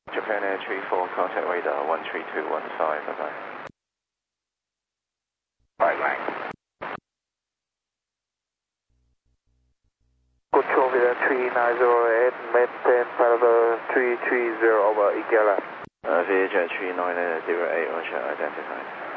Japan Air 34, contact radar 13215, bye-bye. Bye-bye. Control Villa 3908, maintain parallel 330 over Igala. Vietjet 3908, roger, identified.